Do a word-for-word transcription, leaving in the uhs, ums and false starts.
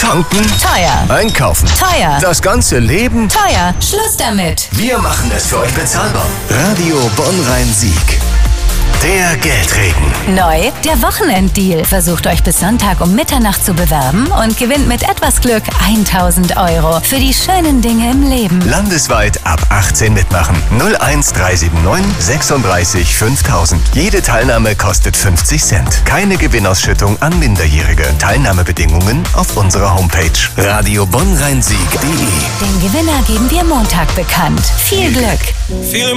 Tanken? Teuer. Einkaufen? Teuer. Das ganze Leben? Teuer. Schluss damit. Wir machen es für euch bezahlbar. Radio Bonn-Rhein-Sieg. Der Geldregen. Neu, der Wochenenddeal. Versucht euch bis Sonntag um Mitternacht zu bewerben und gewinnt mit etwas Glück tausend Euro für die schönen Dinge im Leben. Landesweit ab achtzehn mitmachen. null eins drei sieben neun sechsunddreißig fünftausend. Jede Teilnahme kostet fünfzig Cent. Keine Gewinnausschüttung an Minderjährige. Teilnahmebedingungen auf unserer Homepage radio bonn rhein sieg punkt de. Den Gewinner geben wir Montag bekannt. Viel Glück!